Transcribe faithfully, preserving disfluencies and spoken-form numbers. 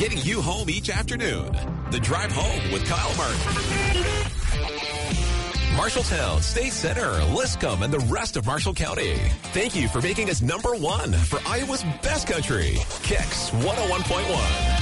getting you home each afternoon. The Drive Home with Kyle Martin. Marshalltown, State Center, Liscum, and the rest of Marshall County. Thank you for making us number one for Iowa's best country. Kicks one oh one point one.